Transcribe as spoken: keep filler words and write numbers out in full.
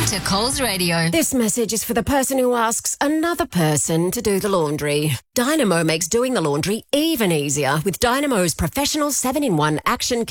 to Coles Radio. This message is for the person who asks another person to do the laundry. Dynamo makes doing the laundry even easier with Dynamo's professional seven in one action